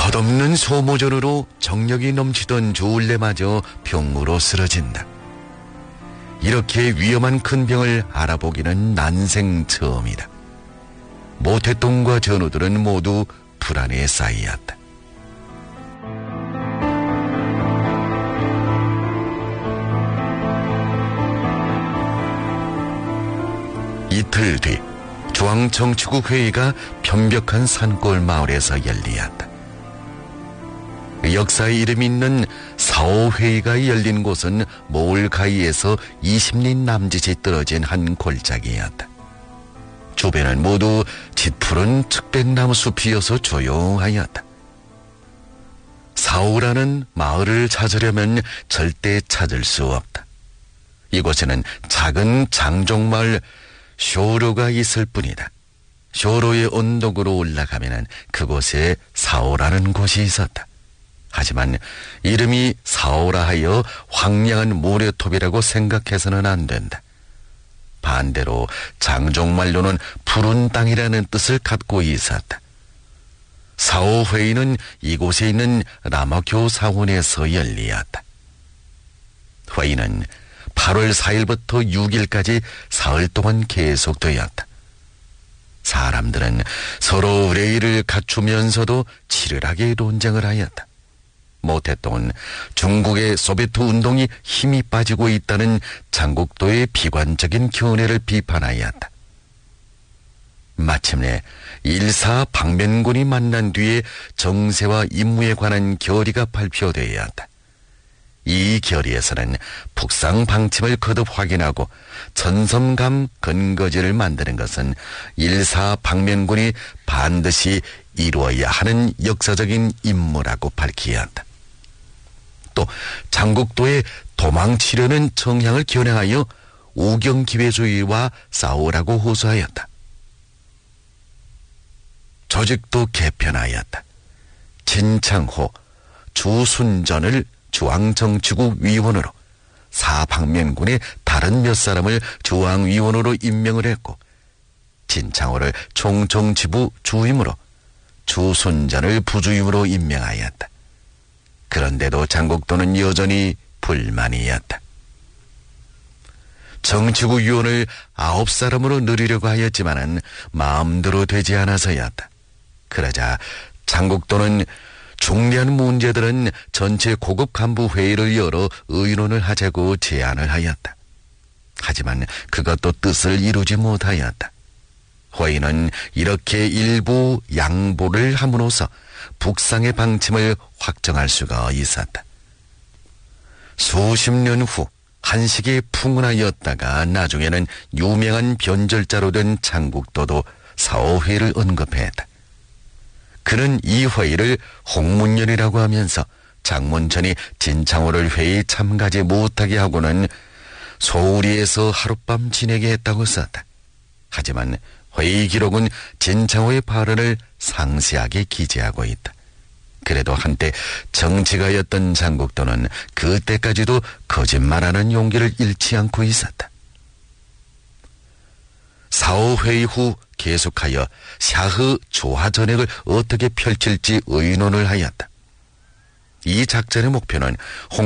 덧없는 소모전으로 정력이 넘치던 조울레마저 병으로 쓰러진다. 이렇게 위험한 큰 병을 알아보기는 난생 처음이다. 모태똥과 전우들은 모두 불안에 쌓이었다. 이틀 뒤 중앙정치국 회의가 편벽한 산골 마을에서 열리었다. 역사에 이름이 있는 사오회의가 열린 곳은 모을 가이에서 20리 남짓이 떨어진 한 골짜기였다. 주변은 모두 짙푸른 측백나무 숲이어서 조용하였다. 사오라는 마을을 찾으려면 절대 찾을 수 없다. 이곳에는 작은 장종마을 쇼로가 있을 뿐이다. 쇼로의 언덕으로 올라가면 그곳에 사오라는 곳이 있었다. 하지만 이름이 사오라 하여 황량한 모래톱이라고 생각해서는 안 된다. 반대로 장종말로는 푸른 땅이라는 뜻을 갖고 있었다. 사오회의는 이곳에 있는 라마교 사원에서 열리었다. 회의는 8월 4일부터 6일까지 사흘 동안 계속되었다. 사람들은 서로 의뢰를 갖추면서도 치열하게 논쟁을 하였다. 모태똥은 중국의 소비에트 운동이 힘이 빠지고 있다는 장국도의 비관적인 견해를 비판하였다. 마침내 일사 방면군이 만난 뒤에 정세와 임무에 관한 결의가 발표되었다. 이 결의에서는 북상 방침을 거듭 확인하고 전섬감 근거지를 만드는 것은 일사 방면군이 반드시 이루어야 하는 역사적인 임무라고 밝히었다. 또 장국도의 도망치려는 정향을 겨냥하여 우경기회주의와 싸우라고 호소하였다. 조직도 개편하였다. 진창호, 주순전을 중앙정치국 위원으로, 사방면군의 다른 몇 사람을 중앙위원으로 임명을 했고, 진창호를 총정치부 주임으로, 주순전을 부주임으로 임명하였다. 그런데도 장국도는 여전히 불만이었다. 정치국 위원을 9사람으로 늘리려고 하였지만은 마음대로 되지 않아서였다. 그러자 장국도는 중대한 문제들은 전체 고급 간부 회의를 열어 의논을 하자고 제안을 하였다. 하지만 그것도 뜻을 이루지 못하였다. 회의는 이렇게 일부 양보를 함으로써 북상의 방침을 확정할 수가 있었다. 수십 년 후 한식이 풍운하였다가 나중에는 유명한 변절자로 된 장국도도 사오회의를 언급했다. 그는 이 회의를 홍문년이라고 하면서 장문천이 진창호를 회의에 참가하지 못하게 하고는 소우리에서 하룻밤 지내게 했다고 썼다. 하지만 회의 기록은 진창호의 발언을 상세하게 기재하고 있다. 그래도 한때 정치가였던 장국도는 그때까지도 거짓말하는 용기를 잃지 않고 있었다. 사오회의 후 계속하여 샤흐 조화 전획을 어떻게 펼칠지 의논을 하였다. 이 작전의 목표는